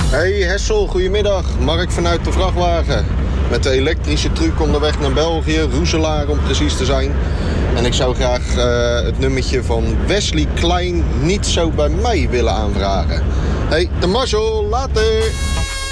Hey Hessel, goedemiddag. Mark vanuit de vrachtwagen. Met de elektrische truck onderweg naar België, Roeselaar om precies te zijn. En ik zou graag het nummertje van Wesley Klein niet zo bij mij willen aanvragen. Hey, de mazzel, later!